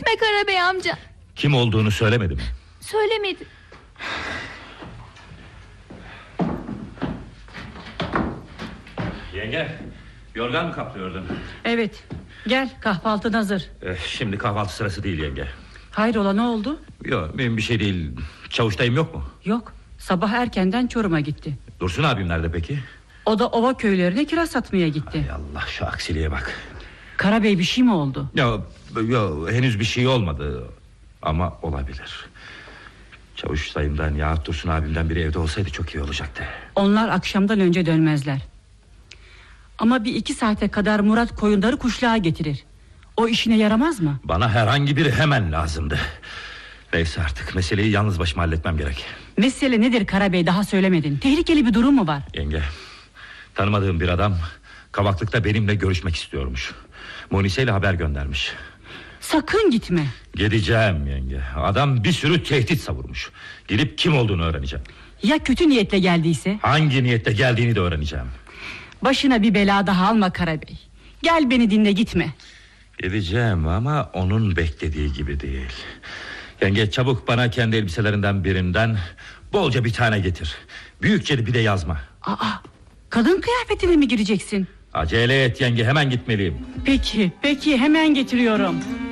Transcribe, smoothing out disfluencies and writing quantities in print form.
Gitme Karabey amca. Kim olduğunu söylemedi mi? Söylemedi. Yenge, yorgan mı kaplıyordun? Evet, gel kahvaltın hazır. Şimdi kahvaltı sırası değil yenge. Hayrola, ne oldu? Yok, benim bir şey değil. Çavuştayım yok mu? Yok, sabah erkenden Çorum'a gitti. Dursun abim nerede peki? O da ova köylerine kiraz satmaya gitti. Hay Allah, şu aksiliğe bak. Karabey, bir şey mi oldu? Yok, henüz bir şey olmadı. Ama olabilir. Çavuş dayımdan ya Dursun abimden biri evde olsaydı çok iyi olacaktı. Onlar akşamdan önce dönmezler. Ama bir 2 saate kadar Murat koyunları kuşluğa getirir. O işine yaramaz mı? Bana herhangi biri hemen lazımdı. Neyse, artık meseleyi yalnız başıma halletmem gerek. Mesele nedir Karabey, daha söylemedin. Tehlikeli bir durum mu var? Yenge, tanımadığım bir adam Kavaklık'ta benimle görüşmek istiyormuş. Munise ile haber göndermiş. Sakın gitme. Gideceğim yenge. Adam bir sürü tehdit savurmuş. Gidip kim olduğunu öğreneceğim. Ya kötü niyetle geldiyse? Hangi niyetle geldiğini de öğreneceğim. Başına bir bela daha alma Karabey. Gel beni dinle, gitme. Gideceğim ama onun beklediği gibi değil. Yenge, çabuk bana kendi elbiselerinden birinden bolca bir tane getir. Büyükçe bir de yazma. Kadın kıyafetine mi gireceksin? Acele et yenge, hemen gitmeliyim. Peki hemen getiriyorum.